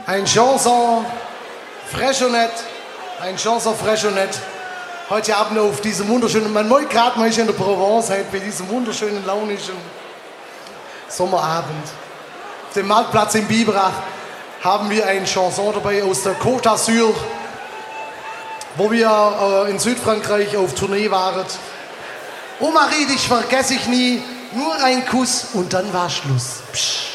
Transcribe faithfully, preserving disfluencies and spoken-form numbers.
Ein Chanson Frechonett, ein Chanson Frechonett. Heute Abend auf diesem wunderschönen, man wollte gerade mal in der Provence, halt bei diesem wunderschönen, launischen Sommerabend. Auf dem Marktplatz in Biberach haben wir eine Chanson dabei aus der Côte d'Azur, wo wir äh, in Südfrankreich auf Tournee waren. Oh Marie, dich vergesse ich nie, nur ein Kuss und dann war Schluss. Psch.